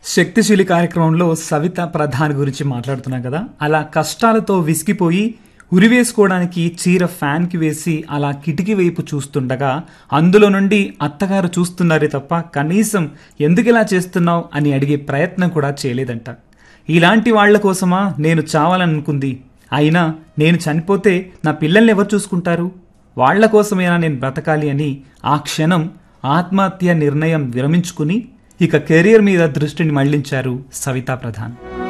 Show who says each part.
Speaker 1: శక్తిశీలి కార్యక్రమంలో సవిత ప్రధాన్ గురించి మాట్లాడుతున్నాం కదా. అలా కష్టాలతో విసిగిపోయి ఉరివేసుకోవడానికి చీర ఫ్యాన్కి వేసి అలా కిటికీ వైపు చూస్తుండగా అందులో నుండి అత్తగారు చూస్తున్నారే తప్ప కనీసం ఎందుకిలా చేస్తున్నావు అని అడిగే ప్రయత్నం కూడా చేయలేదంట. ఇలాంటి వాళ్ల కోసమా నేను చావాలనుకుంది? అయినా నేను చనిపోతే నా పిల్లల్ని ఎవరు చూసుకుంటారు? వాళ్ల కోసమేనా నేను బ్రతకాలి అని ఆ క్షణం ఆత్మహత్య నిర్ణయం విరమించుకుని ఇక కెరీర్ మీద దృష్టిని మళ్లించారు సవితా ప్రధాన్.